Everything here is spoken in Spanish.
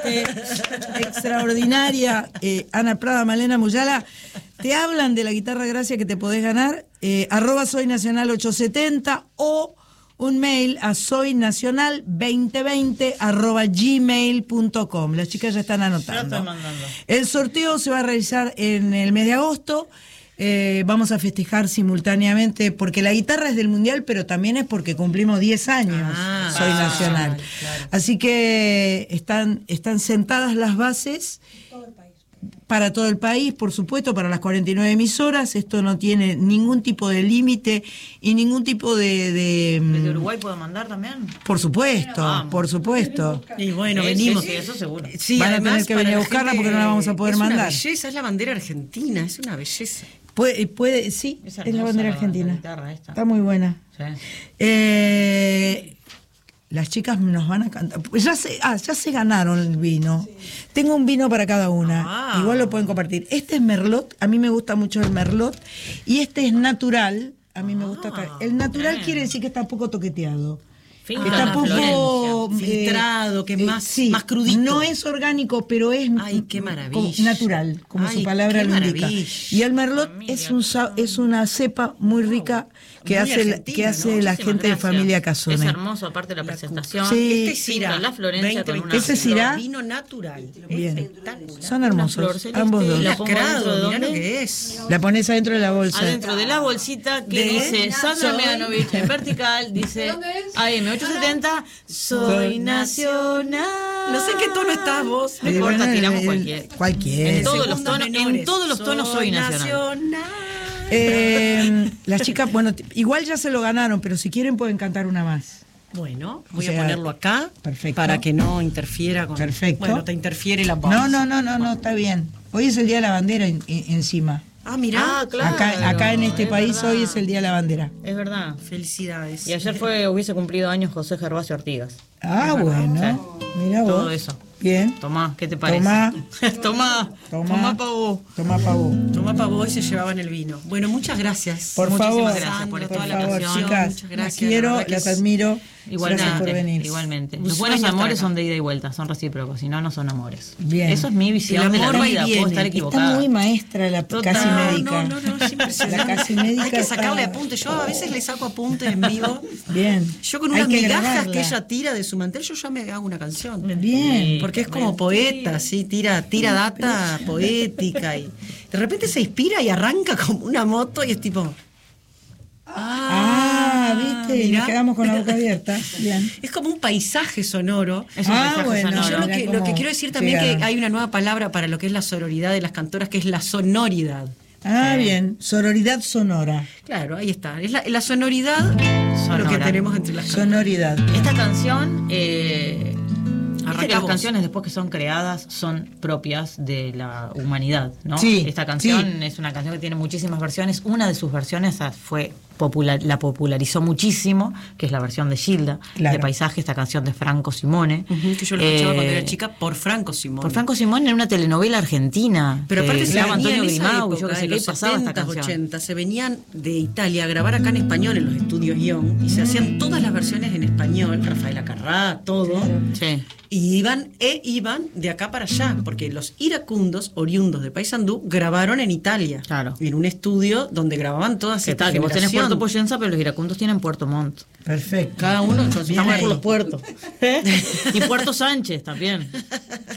gente extraordinaria, Ana Prada, Malena Muyala, te hablan de la guitarra Gracia que te podés ganar, @soynacional870 o un mail a soynacional2020@gmail.com. Las chicas ya están anotando. El sorteo se va a realizar en el mes de agosto. Vamos a festejar simultáneamente, porque la guitarra es del Mundial, pero también es porque cumplimos 10 años. Soy Nacional. Claro. Así que están sentadas las bases para todo el país, por supuesto, para las 49 emisoras. Esto no tiene ningún tipo de límite y ningún tipo ¿Desde Uruguay puedo mandar también? Por supuesto, por supuesto. Y bueno, venimos. Sí, eso seguro. Sí, van a además, tener que venir a buscarla porque no la vamos a poder mandar. Es una belleza, es la bandera argentina, es una belleza. Puede, sí, es la bandera argentina. Está muy buena. Sí. Las chicas nos van a cantar. Pues ya se ganaron el vino. Sí. Tengo un vino para cada una. Igual lo pueden compartir. Este es Merlot. A mí me gusta mucho el Merlot. Y este es natural. A mí me gusta. El natural quiere decir que está poco toqueteado. Está poco filtrado, que es más crudito. No es orgánico, pero es qué maravilla. Natural, como su palabra lo indica. Y el Merlot es una cepa muy rica que hace la gente de familia Casone. Es hermoso, aparte de la presentación. Sí. Este es Syrah, la Florencia con una ese Syrah, vino natural. Bien. Son hermosos, ambos dos. Lacrado, mirá lo que es. La pones adentro de la bolsa. Adentro de la bolsita que dice Sandra Mianovich en vertical, dice AM870, soy nacional. No sé en qué tono estás vos. No importa, tiramos cualquier. En todos los tonos soy nacional. Las chicas, bueno, igual ya se lo ganaron, pero si quieren pueden cantar una más. Bueno, voy a ponerlo acá. Perfecto. Para que no interfiera con... Perfecto. Bueno, te interfiere la voz. No, está bien. Hoy es el Día de la Bandera encima. Mirá. Claro. Acá en este país verdad. Hoy es el Día de la Bandera. Es verdad. Felicidades. Y ayer hubiese cumplido años José Gervasio Artigas. Bueno. Mirá vos. Todo eso. Bien. Tomá, ¿qué te parece? Tomá pa' vos. Tomá pa' vos y se llevaban el vino. Bueno, muchas gracias. Muchísimas gracias por toda la pasión. Chicas, muchas gracias. Las quiero, las admiro. Gracias por venir. Igualmente. Los buenos amores son de ida y vuelta, son recíprocos, si no, no son amores. Bien. Eso es mi visión de la vida, puedo estar equivocada. Está muy maestra la casi médica. No, es impresionante. La casi médica. Hay que sacarle apuntes. Yo a veces le saco apuntes en vivo. Bien. Yo con unas migajas que ella tira de su mantel, yo ya me hago una canción. Bien. Porque es como poeta, ¿sí? Tira data poética y de repente se inspira y arranca como una moto y es tipo... ¿viste? Y nos quedamos con la boca abierta. Bien. Es como un paisaje sonoro. Es un paisaje sonoro. Yo lo que quiero decir también que hay una nueva palabra para lo que es la sororidad de las cantoras, que es la sonoridad. Bien. Sororidad sonora. Claro, ahí está. Es la sonoridad lo que tenemos entre las cantoras. Sonoridad. Esta canción... las canciones después que son creadas son propias de la humanidad, ¿no? Sí, esta canción es una canción que tiene muchísimas versiones. Una de sus versiones la popularizó muchísimo, que es la versión de Gilda, de Paisaje, esta canción de Franco Simone. Que yo la escuchaba cuando era chica por Franco Simone. Por Franco Simone en una telenovela argentina. Pero aparte se llama Antonio Grimau, yo que sé qué, pasaba 70, esta canción. 80, se venían de Italia a grabar acá en español en los estudios Guión y se hacían todas las versiones en español, Rafaela Carrá, todo. Sí. Y iban de acá para allá, porque los iracundos, oriundos de Paysandú, grabaron en Italia. Claro. En un estudio donde grababan todas estas que vos tenés Puerto Poyenza, pero los iracundos tienen Puerto Montt. Perfecto. Cada uno estamos por los puertos. Y Puerto Sánchez también.